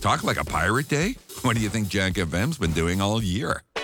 Talk like a pirate day? What do you think Jack FM's been doing all year?